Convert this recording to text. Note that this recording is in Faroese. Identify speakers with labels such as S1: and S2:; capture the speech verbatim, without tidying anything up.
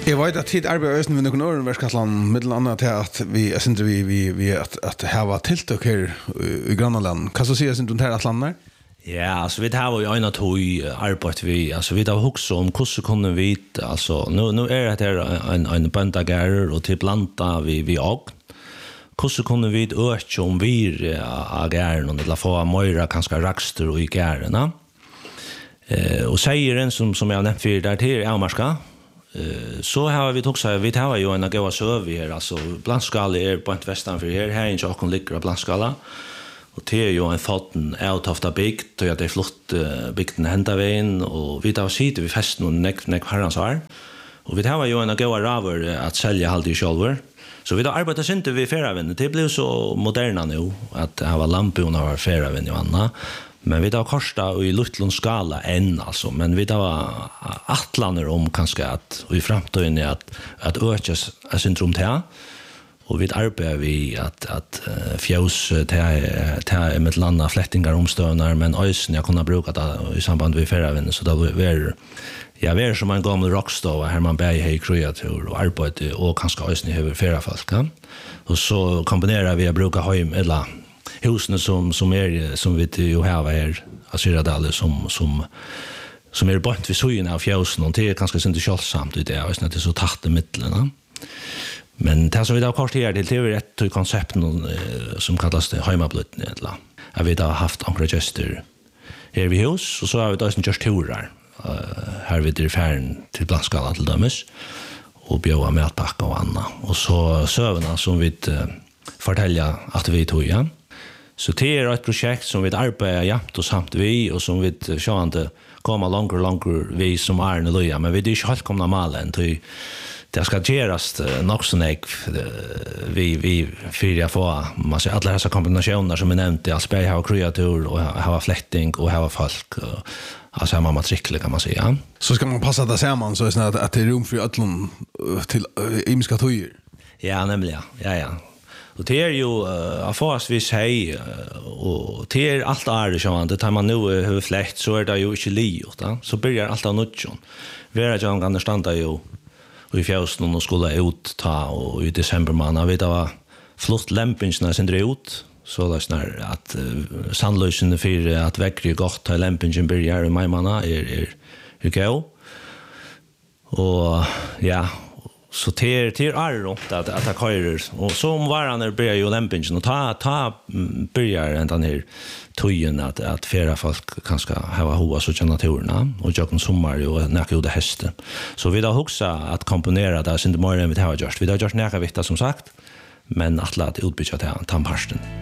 S1: Jag vet att tid arbetar östen med någon annan verksamhet mellan annat till att vi är inte vi vi vi att att ha tilltag här i grannland. Kan så säga synd här att landa?
S2: Ja, alltså vi har ju en att hoj arbetar vi alltså vi har också om hur så kunde vi alltså nu nu är det här en en böndagär och till planta vi vi och hur så kunde vi öka om vi agar och det få möra kanske raxter och i gärna. Eh och säger en som som jag nämnt för där till Elmarska. Eh så har vi också vi har ju en goda server här alltså blandskala är på ett västan för här här inte och ligger blandskala. Och det är ju en fatten out of the big då jag det flott bygden hända vägen och vi tar sitter vi festen och neck neck herrans har. Och vi har ju en goda raver att sälja halt i själver. Så vi då arbetar inte vi färraven. Det blev så moderna nu att det var lampor och var färraven och annat. Men vi då kosta i liten skala än alltså men vi då attlaner om kanske att i framtiden är att att öka syndrom till och vi arbetar vi att att uh, fjäs till till med landa flättingar omstövnar men ösen jag kunna bruka det i samband med färraven så då var ja var som en gammal rockstar här man bär hej kreatur och arbete och kanske ösen över färrafolk kan och så kombinerar vi att bruka hem eller husen som som är som vi ju har här Asyradale som som som är bort vid sojen av fjäsen och det är kanske inte kölsamt det är ösen det är så tätt i mitten. Men det som vi har kort här till det är ett koncept som kallas det hemmablötning eller jag vet har haft några gäster här vid hus och så har vi då en just turer här vid det färden till Blandskala till dömes och bjöa mätpacka och annat och så sövarna som vi fortälja att vi tog igen. Så det är ett projekt som vi arbetar jämt och samt vi och som vi så inte komma långt och långt vi som är en löja men vi är inte helt komna malen till det ska göras nog så nek vi vi för jag får man ser alla dessa kombinationer som är nämnt i Asperger har kreatur och har fläkting och har folk alltså har man matriklar kan man säga.
S1: Så ska man passa det samman så att att det är rum för öllon till imiska tojer.
S2: Ja, nämligen. Ja ja. Och det är ju uh, affärsvis hej och det är allt är så det tar man nu hur fläkt så är det ju inte liot så börjar allt av nutjon. Vi är ju kan standa ju och i fjällen och skulle ut ta och i december månad vet jag flott lämpingarna sen drar ut så där snar att uh, sandlösen för att väckre gott ta lämpingen börjar i maj månad är är hur gå och ja så till till är att att att köra och så om varan börjar ju lämpingen och ta ta börjar ända här tojen att att färra folk kanske ha hoa så tjäna naturerna och jag kan sommar och näka det hästen så vi då också att komponera där sen det mer än vi har gjort vi har gjort näka vikta som sagt men att låta utbyta till tamparsten.